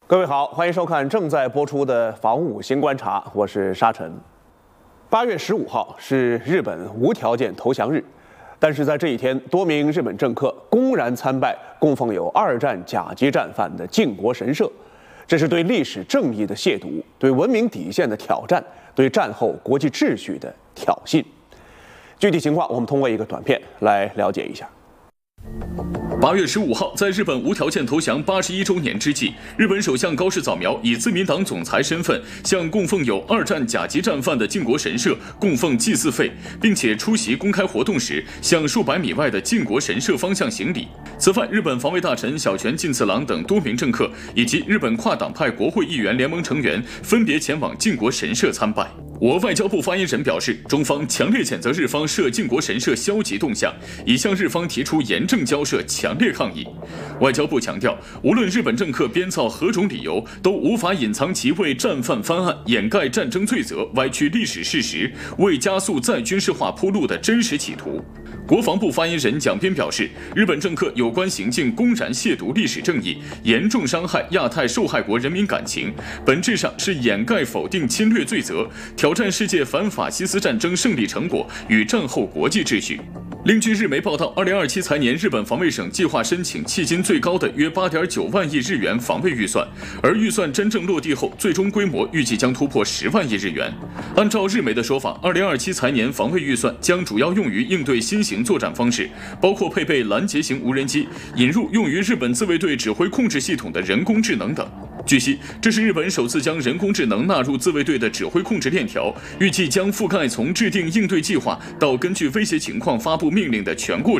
各位好，欢迎收看正在播出的《防务新观察》，我是沙尘。8月15号是日本无条件投降日，但是在这一天，多名日本政客公然参拜供奉有2战甲级战犯的靖国神社，这是对历史正义的亵渎，对文明底线的挑战，对战后国际秩序的挑衅。具体情况，我们通过一个短片来了解一下。 8月15号，在日本无条件投降81周年之际，日本首相高市早苗以自民党总裁身份，向供奉有2战甲级战犯的靖国神社供奉祭祀费，并且出席公开活动时，向数百米外的靖国神社方向行礼。此外，日本防卫大臣小泉进次郎等多名政客以及日本跨党派国会议员联盟成员分别前往靖国神社参拜。我外交部发言人表示，中方强烈谴责日方涉靖国神社消极动向，已向日方提出严正交涉，强烈抗议。外交部强调，无论日本政客编造何种理由，都无法隐藏其为战犯翻案、掩盖战争罪责、歪曲历史事实、为加速再军事化铺路的真实企图。国防部发言人蒋斌表示，日本政客有关行径公然亵渎历史正义，严重伤害亚太受害国人民感情，本质上是掩盖否定侵略罪责，挑战世界反法西斯战争胜利成果与战后国际秩序。另据日媒报道，2027财年日本防卫省计划申请迄今最高的约8.9万亿日元防卫预算，而预算真正落地后，最终规模预计将突破10万亿日元。按照日媒的说法，2027财年防卫预算将主要用于应对新型作战方式，包括配备拦截型无人机、引入用于日本自卫队指挥控制系统的人工智能等。据悉，这是日本首次将人工智能纳入自卫队的指挥控制链条，预计将覆盖从制定应对计划到根据威胁情况发布命令的全过程。